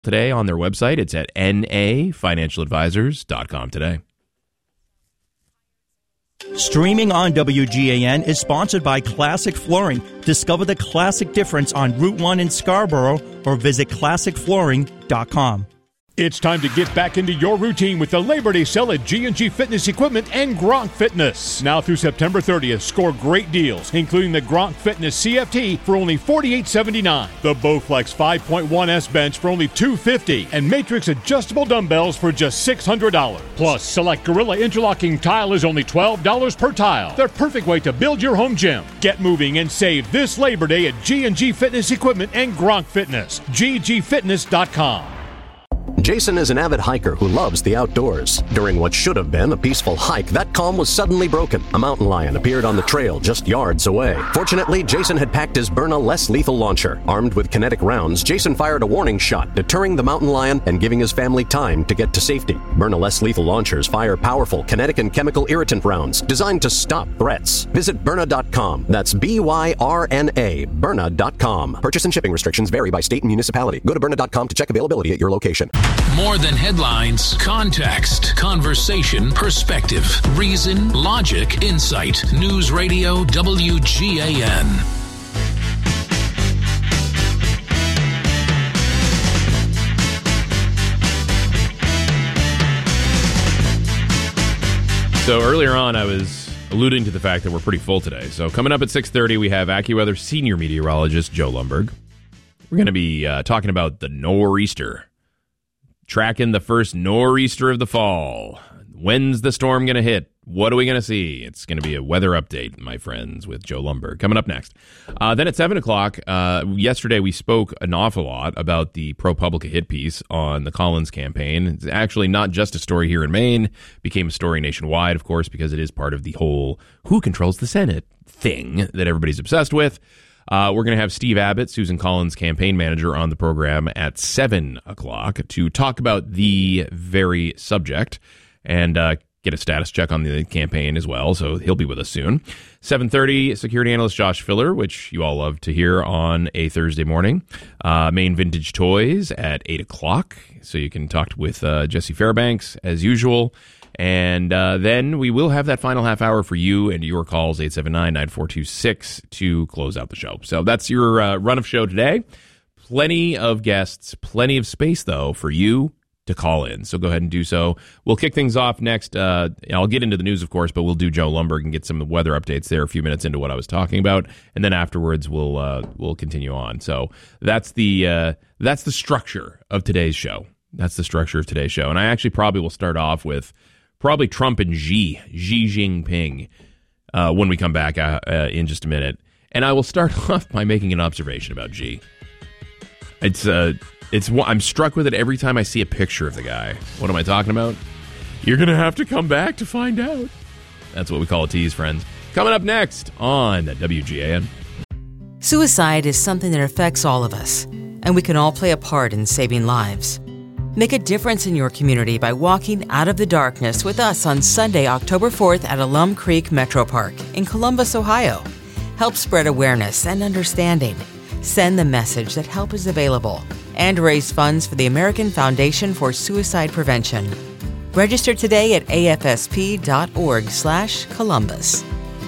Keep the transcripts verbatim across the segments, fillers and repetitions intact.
today on their website. It's at N A financial advisors dot com today. Streaming on W G A N is sponsored by Classic Flooring. Discover the classic difference on Route one in Scarborough or visit classic flooring dot com. It's time to get back into your routine with the Labor Day sale at G and G Fitness Equipment and Gronk Fitness. Now through September thirtieth, score great deals, including the Gronk Fitness C F T for only forty-eight seventy-nine, the Bowflex five point one S bench for only two fifty, and Matrix adjustable dumbbells for just six hundred dollars. Plus, select Gorilla interlocking tile is only twelve dollars per tile. The perfect way to build your home gym. Get moving and save this Labor Day at G and G Fitness Equipment and Gronk Fitness. G G fitness dot com. Jason is an avid hiker who loves the outdoors. During what should have been a peaceful hike, that calm was suddenly broken. A mountain lion appeared on the trail just yards away. Fortunately, Jason had packed his Byrna less lethal launcher. Armed with kinetic rounds, Jason fired a warning shot, deterring the mountain lion and giving his family time to get to safety. Byrna less lethal launchers fire powerful kinetic and chemical irritant rounds designed to stop threats. Visit Byrna dot com. That's B Y R N A, Byrna dot com. Purchase and shipping restrictions vary by state and municipality. Go to Byrna dot com to check availability at your location. More than headlines, context, conversation, perspective, reason, logic, insight. News Radio W G A N. So earlier on, I was alluding to the fact that we're pretty full today. So coming up at six thirty, we have AccuWeather senior meteorologist Joe Lumberg. We're going to be uh, talking about the nor'easter. Tracking the first nor'easter of the fall. When's the storm going to hit? What are we going to see? It's going to be a weather update, my friends, with Joe Lumberg. Coming up next. Uh, then at seven o'clock, uh, yesterday we spoke an awful lot about the ProPublica hit piece on the Collins campaign. It's actually not just a story here in Maine. It became a story nationwide, of course, because it is part of the whole who controls the Senate thing that everybody's obsessed with. Uh, we're going to have Steve Abbott, Susan Collins' campaign manager, on the program at seven o'clock to talk about the very subject and uh, get a status check on the campaign as well. So he'll be with us soon. seven thirty, security analyst Josh Filler, which you all love to hear on a Thursday morning. Uh, Maine Vintage Toys at eight o'clock. So you can talk with uh, Jesse Fairbanks as usual. And uh, then we will have that final half hour for you and your calls, eight seven nine, nine four two six, to close out the show. So that's your uh, run of show today. Plenty of guests, plenty of space, though, for you to call in. So go ahead and do so. We'll kick things off next. Uh, I'll get into the news, of course, but we'll do Joe Lumberg and get some weather updates there a few minutes into what I was talking about. And then afterwards, we'll uh, we'll continue on. So that's the uh, that's the structure of today's show. That's the structure of today's show. And I actually probably will start off with probably Trump and Xi, Xi Jinping, uh, when we come back uh, uh, in just a minute. And I will start off by making an observation about Xi. It's uh, it's I'm struck with it every time I see a picture of the guy. What am I talking about? You're going to have to come back to find out. That's what we call a tease, friends. Coming up next on W G A N. Suicide is something that affects all of us, and we can all play a part in saving lives. Make a difference in your community by walking out of the darkness with us on Sunday, October fourth at Alum Creek Metro Park in Columbus, Ohio. Help spread awareness and understanding. Send the message that help is available and raise funds for the American Foundation for Suicide Prevention. Register today at A F S P dot org slash Columbus.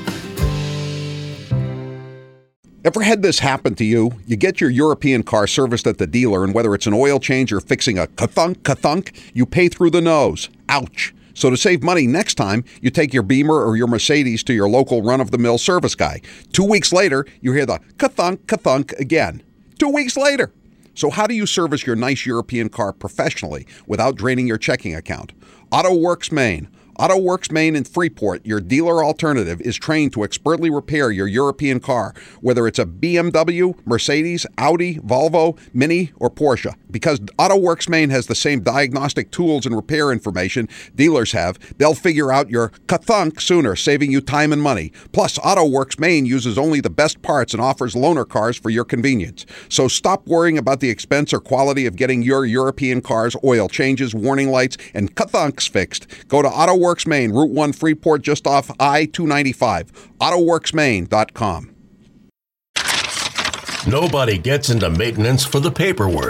Ever had this happen to you? You get your European car serviced at the dealer, and whether it's an oil change or fixing a ka-thunk, ka-thunk, you pay through the nose. Ouch. So to save money next time, you take your Beamer or your Mercedes to your local run-of-the-mill service guy. Two weeks later, you hear the ka-thunk, ka-thunk again. Two weeks later. So how do you service your nice European car professionally without draining your checking account? AutoWorks Maine. AutoWorks Maine in Freeport, your dealer alternative, is trained to expertly repair your European car, whether it's a B M W, Mercedes, Audi, Volvo, Mini, or Porsche. Because AutoWorks Maine has the same diagnostic tools and repair information dealers have, they'll figure out your ka-thunk sooner, saving you time and money. Plus, AutoWorks Maine uses only the best parts and offers loaner cars for your convenience. So stop worrying about the expense or quality of getting your European car's oil changes, warning lights, and ka-thunks fixed. Go to AutoWorks Maine, Route one Freeport, just off I two ninety-five. auto works maine dot com. Nobody gets into maintenance for the paperwork.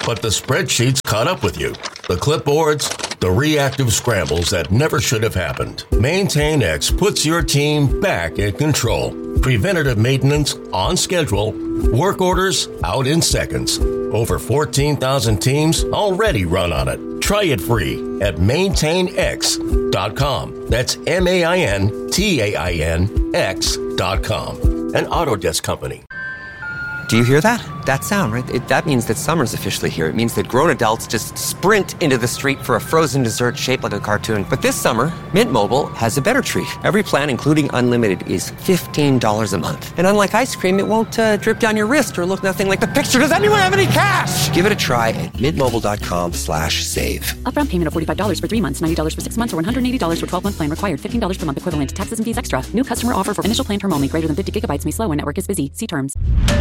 but the spreadsheets caught up with you. The clipboards, the reactive scrambles that never should have happened. MaintainX puts your team back in control. Preventative maintenance on schedule. Work orders out in seconds. Over fourteen thousand teams already run on it. Try it free at maintain x dot com. That's M A I N T A I N X dot com. An Autodesk company. Do you hear that? That sound, right? It, that means that summer's officially here. It means that grown adults just sprint into the street for a frozen dessert shaped like a cartoon. But this summer, Mint Mobile has a better treat. Every plan, including unlimited, is fifteen dollars a month. And unlike ice cream, it won't uh, drip down your wrist or look nothing like the picture. Does anyone have any cash? Give it a try at mintmobile.com slash save. Upfront payment of forty-five dollars for three months, ninety dollars for six months, or one hundred eighty dollars for twelve-month plan required. fifteen dollars per month equivalent. Taxes and fees extra. New customer offer for initial plan term only. Greater than fifty gigabytes may slow when network is busy. See terms.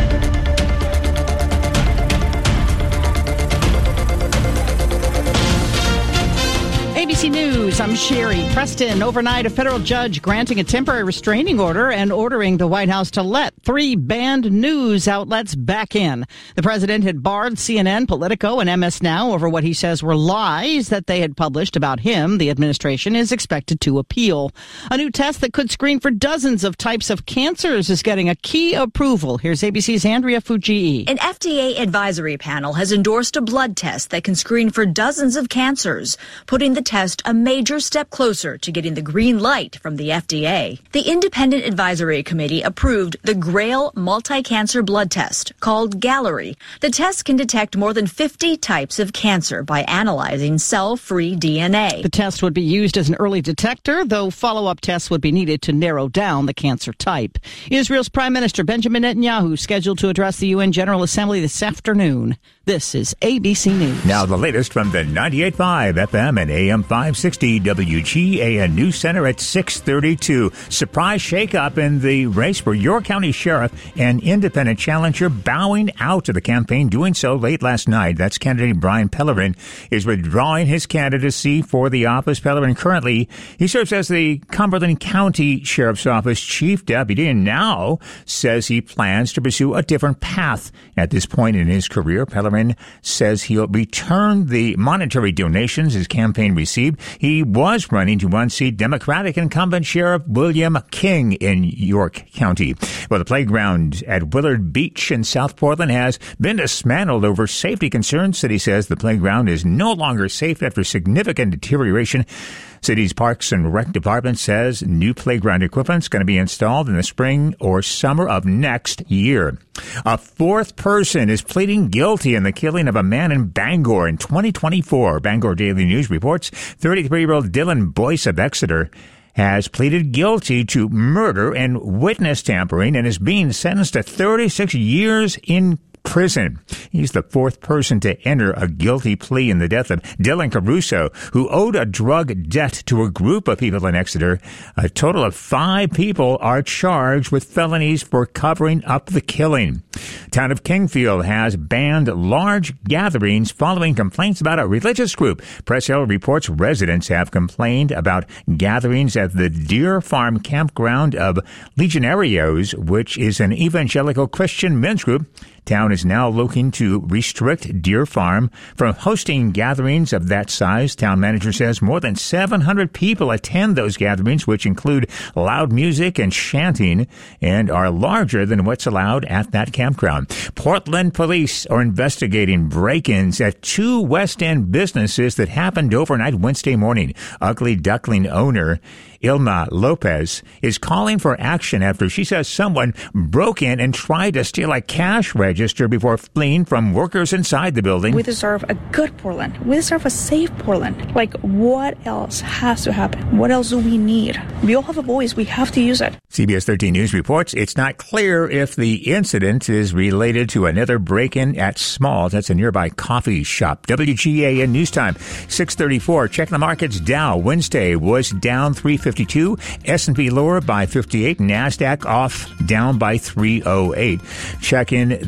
A B C News, I'm Sherry Preston. Overnight, a federal judge granting a temporary restraining order and ordering the White House to let three banned news outlets back in. The president had barred C N N, Politico, and M S Now over what he says were lies that they had published about him. The administration is expected to appeal. A new test that could screen for dozens of types of cancers is getting a key approval. Here's A B C's Andrea Fujii. An F D A advisory panel has endorsed a blood test that can screen for dozens of cancers, putting the test a major step closer to getting the green light from the F D A. The Independent Advisory Committee approved the GRAIL multi-cancer blood test called Gallery. The test can detect more than fifty types of cancer by analyzing cell-free D N A. The test would be used as an early detector, though follow-up tests would be needed to narrow down the cancer type. Israel's Prime Minister Benjamin Netanyahu scheduled to address the U N General Assembly this afternoon. This is A B C News. Now the latest from the ninety-eight point five F M and A M five sixty W G A N News Center at six thirty-two. Surprise shakeup in the race for York County Sheriff. An independent challenger bowing out of the campaign, doing so late last night. That's candidate Brian Pellerin is withdrawing his candidacy for the office. Pellerin currently, he serves as the Cumberland County Sheriff's Office Chief Deputy and now says he plans to pursue a different path at this point in his career. Pellerin says he'll return the monetary donations his campaign received. He was running to unseat Democratic incumbent Sheriff William King in York County. Well, the playground at Willard Beach in South Portland has been dismantled over safety concerns. City says the playground is no longer safe after significant deterioration. City's Parks and Rec Department says new playground equipment is going to be installed in the spring or summer of next year. A fourth person is pleading guilty in the killing of a man in Bangor in twenty twenty-four. Bangor Daily News reports thirty-three-year-old Dylan Boyce of Exeter has pleaded guilty to murder and witness tampering and is being sentenced to thirty-six years in prison. He's the fourth person to enter a guilty plea in the death of Dylan Caruso, who owed a drug debt to a group of people in Exeter. A total of five people are charged with felonies for covering up the killing. Town of Kingfield has banned large gatherings following complaints about a religious group. Press Hill reports residents have complained about gatherings at the Deer Farm campground of Legionarios, which is an evangelical Christian men's group. Town is now looking to restrict Deer Farm from hosting gatherings of that size. Town manager says more than seven hundred people attend those gatherings, which include loud music and chanting, and are larger than what's allowed at that campground. Portland police are investigating break-ins at two West End businesses that happened overnight Wednesday morning. Ugly Duckling owner Ilma Lopez is calling for action after she says someone broke in and tried to steal a cash register before fleeing from workers inside the building. We deserve a good Portland. We deserve a safe Portland. Like, what else has to happen? What else do we need? We all have a voice. We have to use it. C B S thirteen News reports it's not clear if the incident is related to another break-in at Smalls. That's a nearby coffee shop. W G A N News Time, six thirty-four. Check the markets. Dow Wednesday was down three fifty-two. S and P lower by fifty-eight. NASDAQ off, down by three oh eight. Check in the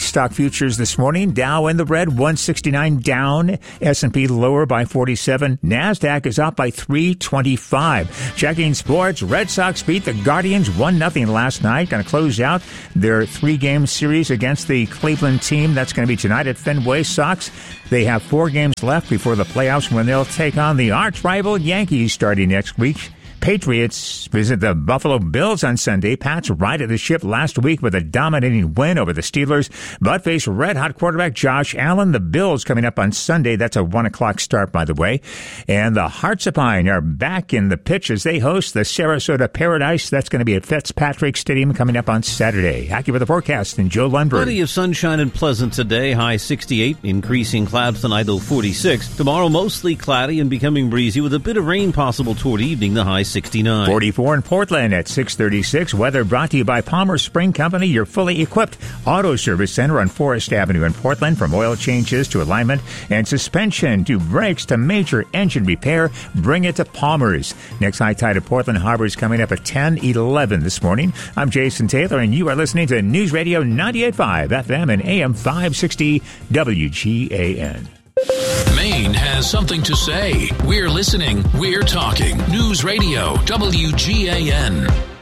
stock futures this morning. Dow in the red, one sixty-nine down. S and P lower by forty-seven. NASDAQ is up by three twenty-five. Checking sports, Red Sox beat the Guardians one nothing last night. Going to close out their three-game series against the Cleveland team. That's going to be tonight at Fenway. Sox, they have four games left before the playoffs when they'll take on the arch-rival Yankees starting next week. Patriots visit the Buffalo Bills on Sunday. Pats righted the ship last week with a dominating win over the Steelers, but face red-hot quarterback Josh Allen. The Bills coming up on Sunday. That's a one o'clock start, by the way. And the Hearts of Pine are back in the pitch as they host the Sarasota Paradise. That's going to be at Fitzpatrick Stadium coming up on Saturday. Accurate the forecast and Joe Lundberg. Plenty of sunshine and pleasant today. High sixty-eight. Increasing clouds tonight, low forty-six. Tomorrow, mostly cloudy and becoming breezy with a bit of rain possible toward evening. The high sixty-nine. forty-four in Portland at six thirty-six. Weather brought to you by Palmer Spring Company, your fully equipped auto service center on Forest Avenue in Portland. From oil changes to alignment and suspension to brakes to major engine repair, bring it to Palmer's. Next high tide at Portland Harbor is coming up at ten eleven this morning. I'm Jason Taylor, and you are listening to News Radio ninety-eight point five F M and A M five sixty W G A N. Maine has something to say. We're listening. We're talking. News Radio W G A N.